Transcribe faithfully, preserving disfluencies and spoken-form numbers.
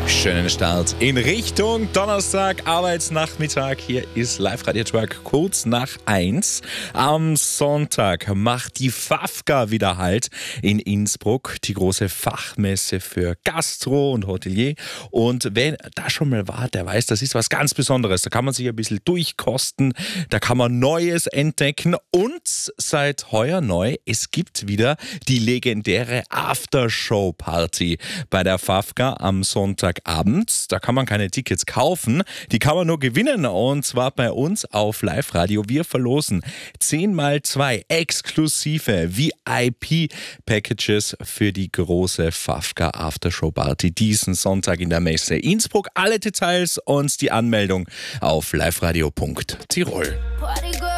Schönen Start in Richtung Donnerstag, Arbeitsnachmittag. Hier ist Live-Radio Truck kurz nach eins. Am Sonntag macht die FAFCA wieder Halt in Innsbruck, die große Fachmesse für Gastro und Hotelier. Und wer da schon mal war, der weiß, das ist was ganz Besonderes. Da kann man sich ein bisschen durchkosten, da kann man Neues entdecken. Und seit heuer neu, es gibt wieder die legendäre Aftershow-Party bei der FAFCA am Sonntagabend. Da kann man keine Tickets kaufen, die kann man nur gewinnen, und zwar bei uns auf Live-Radio. Wir verlosen zehn mal zwei exklusive V I P-Packages für die große FAFCA Aftershow-Party diesen Sonntag in der Messe Innsbruck. Alle Details und die Anmeldung auf liveradio punkt tirol.